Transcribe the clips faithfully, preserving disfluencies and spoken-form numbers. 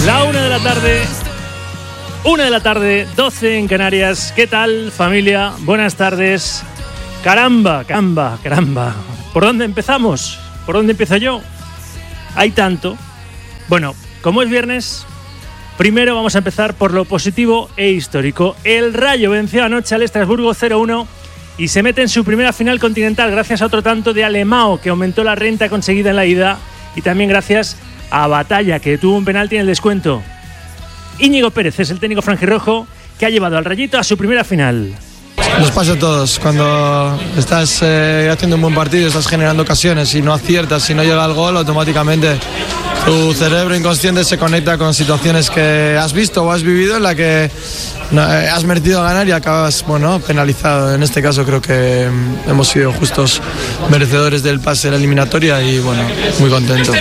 La una de la tarde, una de la tarde, doce en Canarias. ¿Qué tal, familia? Buenas tardes. Caramba, caramba, caramba. ¿Por dónde empezamos? ¿Por dónde empiezo yo? Hay tanto. Bueno, como es viernes, primero vamos a empezar por lo positivo e histórico. El Rayo venció anoche al Estrasburgo cero uno y se mete en su primera final continental gracias a otro tanto de Alemão, que aumentó la renta conseguida en la ida, y también gracias a Batalla, que tuvo un penalti en el descuento. Íñigo Pérez es el técnico franjirrojo que ha llevado al Rayito a su primera final. Nos pasa a todos, cuando estás eh, haciendo un buen partido, estás generando ocasiones y no aciertas, si no llega el gol, automáticamente tu cerebro inconsciente se conecta con situaciones que has visto o has vivido en la que no, eh, has merecido ganar y acabas, bueno, penalizado. En este caso creo que eh, hemos sido justos merecedores del pase de la eliminatoria y bueno, muy contento.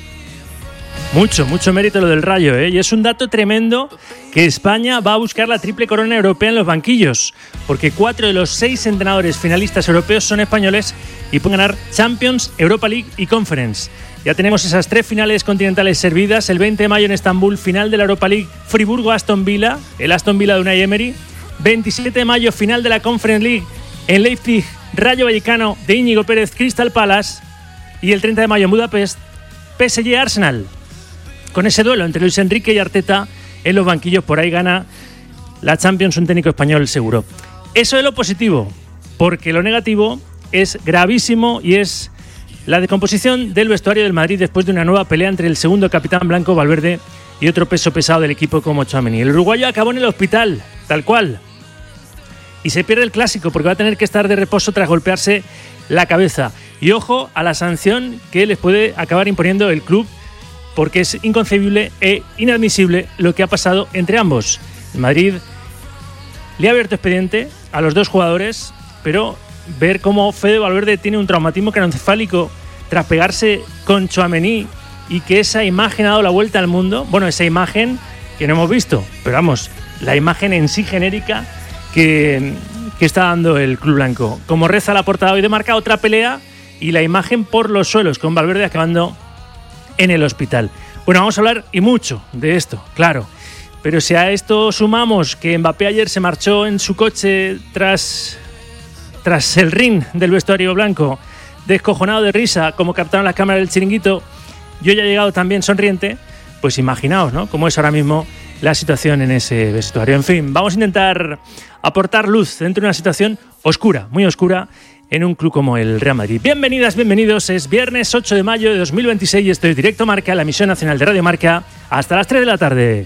Mucho, mucho mérito lo del Rayo, ¿eh? Y es un dato tremendo que España va a buscar la triple corona europea en los banquillos, porque cuatro de los seis entrenadores finalistas europeos son españoles y pueden ganar Champions, Europa League y Conference. Ya tenemos esas tres finales continentales servidas. El veinte de mayo en Estambul, final de la Europa League, Friburgo-Aston Villa, el Aston Villa de Unai Emery. veintisiete de mayo, final de la Conference League en Leipzig, Rayo Vallecano de Íñigo Pérez, Crystal Palace. Y el treinta de mayo en Budapest, P S G-Arsenal. Con ese duelo entre Luis Enrique y Arteta en los banquillos, por ahí gana la Champions un técnico español seguro. Eso es lo positivo, porque lo negativo es gravísimo y es la descomposición del vestuario del Madrid después de una nueva pelea entre el segundo capitán blanco Valverde y otro peso pesado del equipo como Tchouaméni. El uruguayo acabó en el hospital, tal cual, y se pierde el clásico porque va a tener que estar de reposo tras golpearse la cabeza. Y ojo a la sanción que les puede acabar imponiendo el club, porque es inconcebible e inadmisible lo que ha pasado entre ambos. El Madrid le ha abierto expediente a los dos jugadores, pero ver cómo Fede Valverde tiene un traumatismo craneoencefálico tras pegarse con Tchouaméni y que esa imagen ha dado la vuelta al mundo. Bueno, esa imagen que no hemos visto, pero vamos, la imagen en sí genérica que, que está dando el club blanco. Como reza la portada hoy de Marca, otra pelea y la imagen por los suelos, con Valverde acabando en el hospital. Bueno, vamos a hablar y mucho de esto, claro. Pero si a esto sumamos que Mbappé ayer se marchó en su coche tras, tras el ring del vestuario blanco, descojonado de risa, como captaron las cámaras del chiringuito, yo ya he llegado también sonriente, pues imaginaos, ¿no?, cómo es ahora mismo la situación en ese vestuario. En fin, vamos a intentar aportar luz dentro de una situación oscura, muy oscura, en un club como el Real Madrid. Bienvenidas, bienvenidos. Es viernes ocho de mayo de dos mil veintiséis y estoy en Directo Marca, la emisión nacional de Radio Marca, hasta las tres de la tarde.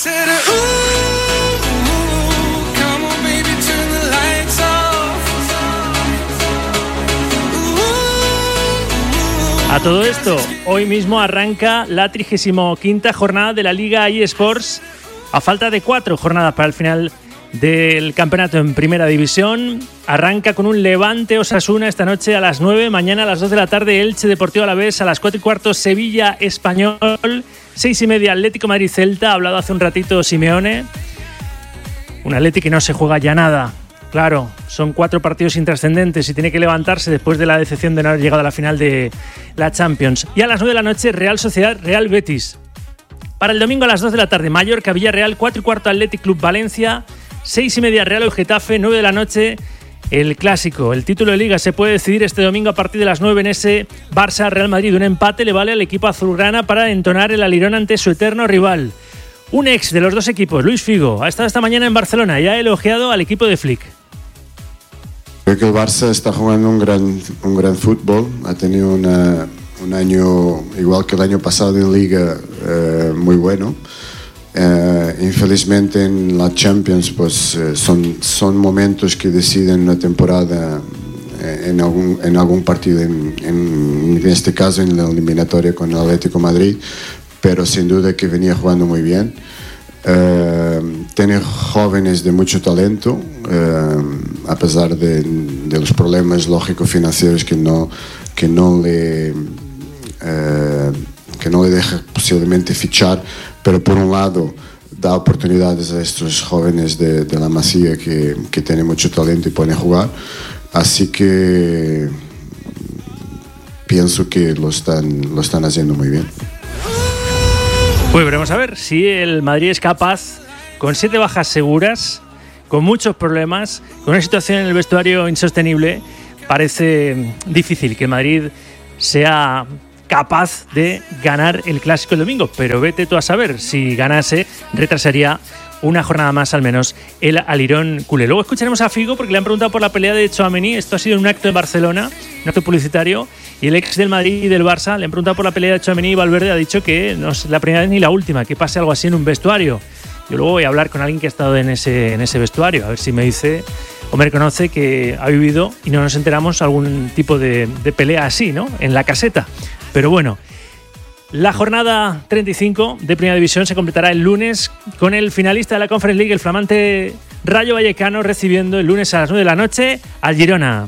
A todo esto, hoy mismo arranca la trigésima quinta jornada de la Liga eSports, a falta de cuatro jornadas para el final del campeonato en Primera División. Arranca con un Levante Osasuna esta noche a las nueve, mañana a las dos de la tarde Elche Deportivo Alavés, a las cuatro y cuarto Sevilla Español, seis y media Atlético Madrid Celta. Ha hablado hace un ratito Simeone, un Atlético que no se juega ya nada. Claro, son cuatro partidos intrascendentes y tiene que levantarse después de la decepción de no haber llegado a la final de la Champions. Y a las nueve de la noche Real Sociedad Real Betis. Para el domingo a las dos de la tarde Mallorca Villarreal, cuatro y cuarto Athletic Club Valencia, seis y media Real o Getafe, nueve de la noche el clásico. El título de Liga se puede decidir este domingo a partir de las nueve en ese Barça-Real Madrid. Un empate le vale al equipo azulgrana para entonar el alirón ante su eterno rival. Un ex de los dos equipos, Luis Figo, ha estado esta mañana en Barcelona y ha elogiado al equipo de Flick. Creo que el Barça está jugando un gran, un gran fútbol. Ha tenido una, un año, igual que el año pasado en Liga, eh, muy bueno. Uh, infelizmente en la Champions pues uh, son, son momentos que deciden una temporada uh, en, algún, en algún partido, en, en, en este caso en la eliminatoria con el Atlético Madrid, pero sin duda que venía jugando muy bien. Uh, tiene jóvenes de mucho talento, uh, a pesar de, de los problemas lógico-financieros que no, que no le uh, que no le deja posiblemente fichar, pero por un lado da oportunidades a estos jóvenes de, de la Masía que, que tienen mucho talento y pueden jugar, así que pienso que lo están, lo están haciendo muy bien. Pues veremos a ver si el Madrid es capaz, con siete bajas seguras, con muchos problemas, con una situación en el vestuario insostenible. Parece difícil que Madrid sea capaz de ganar el Clásico el domingo, pero vete tú a saber, si ganase retrasaría una jornada más al menos el alirón culé. Luego escucharemos a Figo porque le han preguntado por la pelea de Tchouaméni. Esto ha sido un acto en Barcelona, un acto publicitario, y el ex del Madrid y del Barça le han preguntado por la pelea de Tchouaméni y Valverde ha dicho que no es la primera vez ni la última que pase algo así en un vestuario. Yo luego voy a hablar con alguien que ha estado en ese, en ese vestuario, a ver si me dice o me reconoce que ha vivido y no nos enteramos algún tipo de, de pelea así, ¿no? En la caseta. Pero bueno, la jornada treinta y cinco de Primera División se completará el lunes con el finalista de la Conference League, el flamante Rayo Vallecano, recibiendo el lunes a las nueve de la noche al Girona.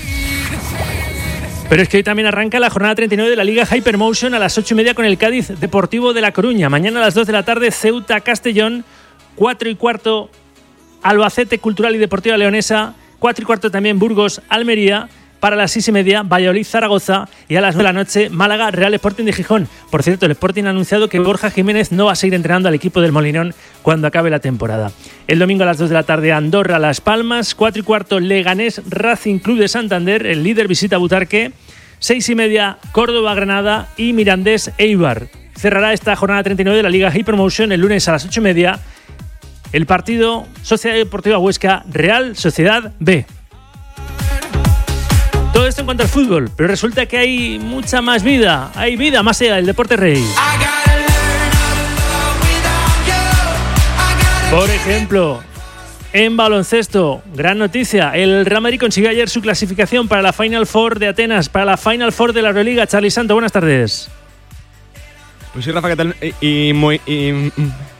Pero es que hoy también arranca la jornada treinta y nueve de la Liga Hypermotion a las ocho y media con el Cádiz Deportivo de La Coruña. Mañana a las dos de la tarde Ceuta Castellón, cuatro y cuarto Albacete Cultural y Deportiva Leonesa, cuatro y cuarto también Burgos Almería. Para las seis y media, Valladolid, Zaragoza, y a las nueve de la noche, Málaga, Real Sporting de Gijón. Por cierto, el Sporting ha anunciado que Borja Jiménez no va a seguir entrenando al equipo del Molinón cuando acabe la temporada. El domingo a las dos de la tarde, Andorra, Las Palmas, cuatro y cuarto, Leganés, Racing Club de Santander, el líder visita Butarque, seis y media, Córdoba, Granada y Mirandés, Eibar. Cerrará esta jornada treinta y nueve de la Liga Hypermotion el lunes a las ocho y media, el partido Sociedad Deportiva Huesca, Real Sociedad B. Todo esto en cuanto al fútbol, pero resulta que hay mucha más vida, hay vida más allá del deporte rey. Por ejemplo, en baloncesto, gran noticia, el Real Madrid consiguió ayer su clasificación para la Final Four de Atenas, para la Final Four de la Euroliga. Charly Santo, buenas tardes. Pues sí, Rafa, ¿qué tal? Y, y muy... Y...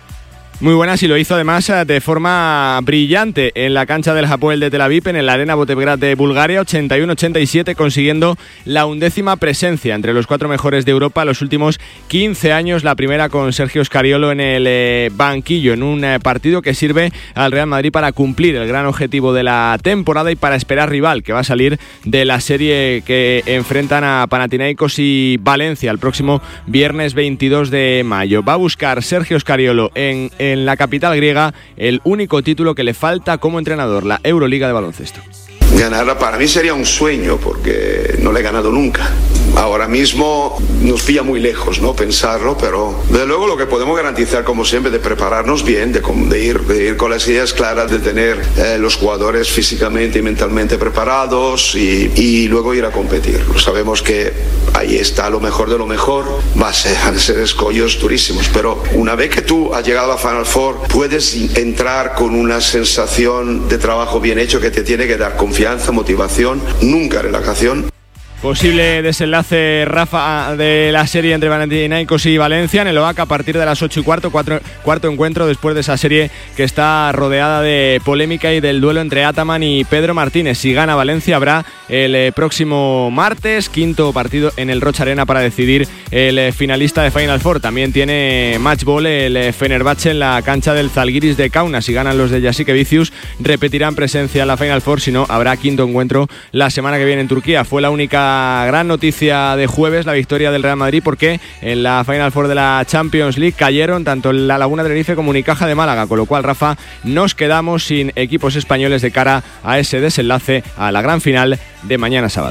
Muy buenas, y lo hizo además de forma brillante en la cancha del Hapoel de Tel Aviv, en el Arena Botevgrad de Bulgaria, ochenta y uno ochenta y siete, consiguiendo la undécima presencia entre los cuatro mejores de Europa los últimos quince años, la primera con Sergio Scariolo en el eh, banquillo, en un eh, partido que sirve al Real Madrid para cumplir el gran objetivo de la temporada y para esperar rival, que va a salir de la serie que enfrentan a Panathinaikos y Valencia el próximo viernes veintidós de mayo. Va a buscar Sergio Scariolo en en la capital griega el único título que le falta como entrenador, la Euroliga de baloncesto. Ganarla para mí sería un sueño porque no la he ganado nunca. Ahora mismo nos pilla muy lejos, ¿no? Pensarlo, pero desde luego lo que podemos garantizar, como siempre, de prepararnos bien, de, de, ir, de ir con las ideas claras, de tener eh, los jugadores físicamente y mentalmente preparados y, y luego ir a competir. Sabemos que ahí está lo mejor de lo mejor, va a ser, van a ser escollos durísimos, pero una vez que tú has llegado a la Final Four, puedes entrar con una sensación de trabajo bien hecho que te tiene que dar confianza, motivación, nunca relajación. Posible desenlace, Rafa, de la serie entre Panathinaikos y Valencia en el Oac a partir de las ocho y cuarto, cuatro, cuarto encuentro después de esa serie que está rodeada de polémica y del duelo entre Ataman y Pedro Martínez. Si gana Valencia habrá el eh, próximo martes, quinto partido en el Rocha Arena para decidir el eh, finalista de Final Four. También tiene match ball el eh, Fenerbahce en la cancha del Zalgiris de Kaunas. Si ganan los de Jasikevičius repetirán presencia en la Final Four, si no habrá quinto encuentro la semana que viene en Turquía. Fue la única gran noticia de jueves, la victoria del Real Madrid, porque en la Final Four de la Champions League cayeron tanto la Laguna de Tenerife como Unicaja de Málaga, con lo cual, Rafa, nos quedamos sin equipos españoles de cara a ese desenlace, a la gran final de mañana sábado.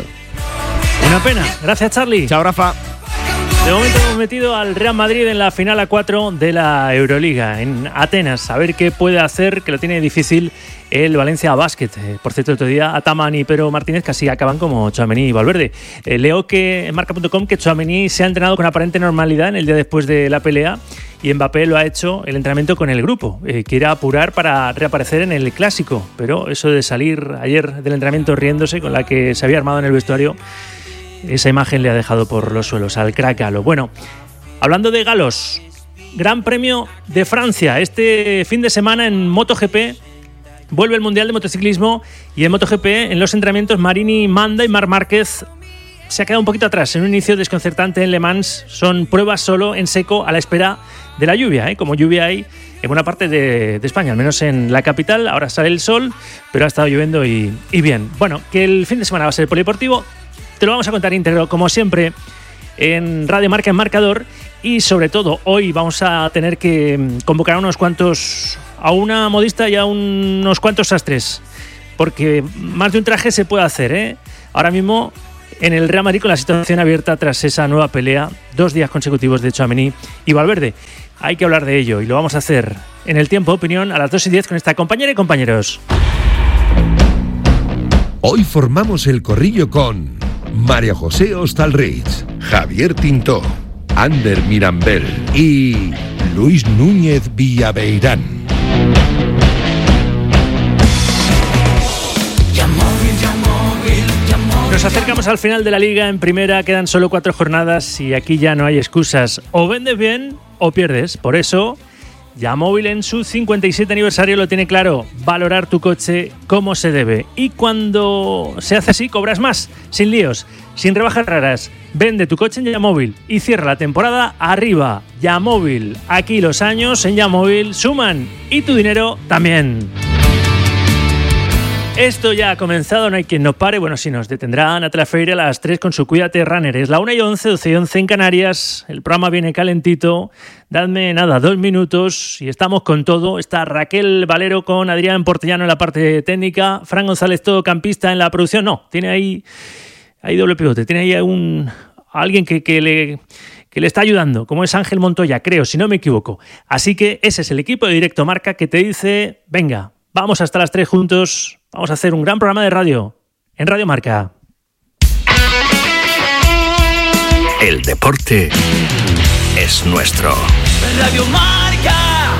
Una pena. Gracias, Charly. Chao, Rafa. De momento hemos metido al Real Madrid en la final a cuatro de la Euroliga en Atenas. A ver qué puede hacer, que lo tiene difícil el Valencia Basket. Eh, por cierto, otro día Ataman y Pedro Martínez casi acaban como Tchouaméni y Valverde. Eh, leo que en marca punto com que Tchouaméni se ha entrenado con aparente normalidad en el día después de la pelea y Mbappé lo ha hecho el entrenamiento con el grupo. Eh, quiere apurar para reaparecer en el Clásico, pero eso de salir ayer del entrenamiento riéndose con la que se había armado en el vestuario, esa imagen le ha dejado por los suelos al crack galo. Bueno, hablando de galos, Gran Premio de Francia. Este fin de semana en MotoGP vuelve el Mundial de Motociclismo y en MotoGP en los entrenamientos Marini manda y Marc Márquez se ha quedado un poquito atrás. En un inicio desconcertante en Le Mans, son pruebas solo en seco a la espera de la lluvia, ¿eh? Como lluvia hay en buena parte de, de España, al menos en la capital. Ahora sale el sol, pero ha estado lloviendo y, y bien. Bueno, que el fin de semana va a ser polideportivo. Te lo vamos a contar íntegro, como siempre, en Radio Marca en Marcador. y sobre todo hoy vamos a tener que convocar a unos cuantos, a una modista y a unos cuantos sastres, porque más de un traje se puede hacer, ¿eh? Ahora mismo en el Real Madrid con la situación abierta tras esa nueva pelea, dos días consecutivos de Tchouaméni y Valverde. Hay que hablar de ello y lo vamos a hacer en el Tiempo de Opinión a las dos y diez con esta compañera y compañeros. Hoy formamos el corrillo con María José Hostalrich, Javier Tintó, Ander Mirambel y Luis Núñez Villaveirán. Nos acercamos al final de la Liga en Primera, quedan solo cuatro jornadas y aquí ya no hay excusas. O vendes bien o pierdes. Por eso, Yamóvil en su cincuenta y siete aniversario lo tiene claro: valorar tu coche como se debe. Y cuando se hace así, cobras más, sin líos, sin rebajas raras. Vende tu coche en Yamóvil y cierra la temporada arriba. Yamóvil, aquí los años en Yamóvil suman y tu dinero también. Esto ya ha comenzado, no hay quien nos pare. Bueno, sí, nos detendrá Natalia Feire a las tres con su Cuídate Runner. Es la una y once, doce y once en Canarias. El programa viene calentito. Dadme nada, dos minutos y estamos con todo. Está Raquel Valero con Adrián Portellano en la parte técnica. Fran González, todo campista en la producción. No, tiene ahí, ahí doble pivote. Tiene ahí un, alguien que, que, le, que le está ayudando, como es Ángel Montoya, creo, si no me equivoco. Así que ese es el equipo de Directo Marca que te dice: venga, vamos hasta las tres juntos. Vamos a hacer un gran programa de radio en Radio Marca. El deporte es nuestro. Radio Marca.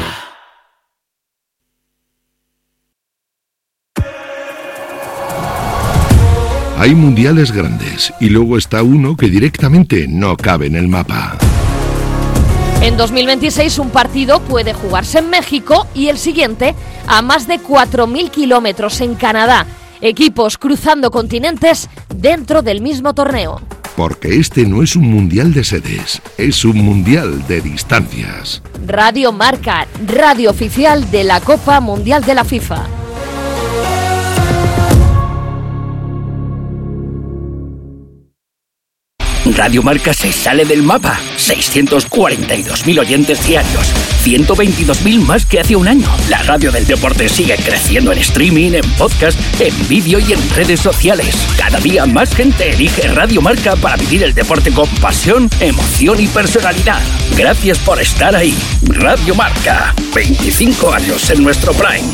Hay mundiales grandes y luego está uno que directamente no cabe en el mapa. En dos mil veintiséis un partido puede jugarse en México y el siguiente a más de cuatro mil kilómetros en Canadá. Equipos cruzando continentes dentro del mismo torneo. Porque este no es un mundial de sedes, es un mundial de distancias. Radio Marca, radio oficial de la Copa Mundial de la FIFA. Radio Marca se sale del mapa. seiscientos cuarenta y dos mil oyentes diarios. ciento veintidós mil más que hace un año. La radio del deporte sigue creciendo en streaming, en podcast, en vídeo y en redes sociales. Cada día más gente elige Radio Marca para vivir el deporte con pasión, emoción y personalidad. Gracias por estar ahí. Radio Marca. veinticinco años en nuestro prime.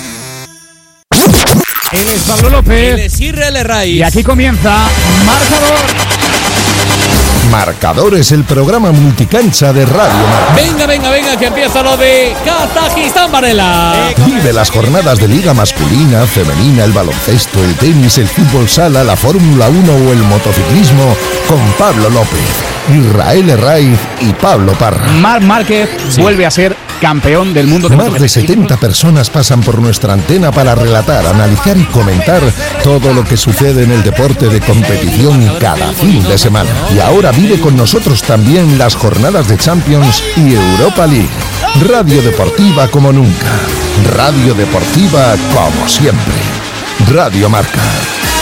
Él es Pablo López. Él es Israel Herraiz. Y aquí comienza Marcador. Marcador es el programa multicancha de Radio Marca. Venga, venga, venga, que empieza lo de Kazajistán, Varela. Vive las jornadas de Liga masculina, femenina, el baloncesto, el tenis, el fútbol sala, la Fórmula uno o el motociclismo con Pablo López, Israel Herraiz y Pablo Parra. Marc Márquez sí. vuelve a ser campeón del mundo. De Más de setenta personas pasan por nuestra antena para relatar, analizar y comentar todo lo que sucede en el deporte de competición cada fin de semana. Y ahora vive con nosotros también las jornadas de Champions y Europa League. Radio deportiva como nunca. Radio deportiva como siempre. Radio Marca.